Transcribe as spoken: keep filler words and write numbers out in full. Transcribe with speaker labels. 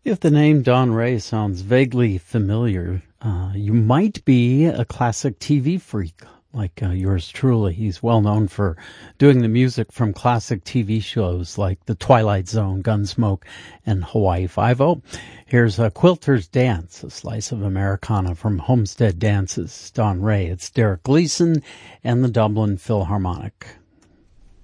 Speaker 1: If the name Don Ray sounds vaguely familiar, uh, you might be a classic T V freak like uh, yours truly. He's well known for doing the music from classic T V shows like The Twilight Zone, Gunsmoke, and Hawaii Five-O. Here's a Quilter's Dance, a slice of Americana from Homestead Dances. Don Ray, it's Derek Gleason and the Dublin Philharmonic.